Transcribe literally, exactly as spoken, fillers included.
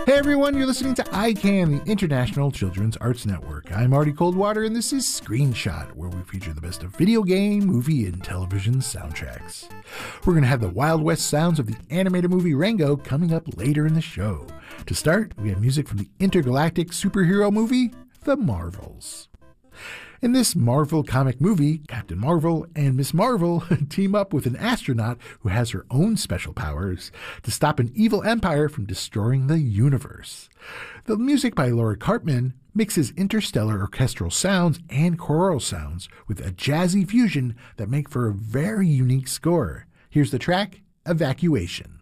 Hey everyone, you're listening to I CAN, the International Children's Arts Network. I'm Artie Coldwater, and this is Screenshot, where we feature the best of video game, movie, and television soundtracks. We're going to have the Wild West sounds of the animated movie Rango coming up later in the show. To start, we have music from the intergalactic superhero movie, The Marvels. In this Marvel comic movie, Captain Marvel and Miss Marvel team up with an astronaut who has her own special powers to stop an evil empire from destroying the universe. The music by Laura Karpman mixes interstellar orchestral sounds and choral sounds with a jazzy fusion that make for a very unique score. Here's the track, Evacuation.